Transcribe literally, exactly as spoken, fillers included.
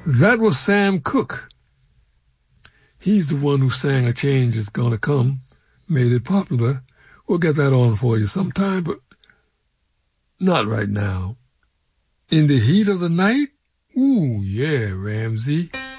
That was Sam Cooke. He's the one who sang A Change Is Gonna Come, made it popular. We'll get that on for you sometime, but not right now. In the Heat of the Night? Ooh, yeah, Ramsey.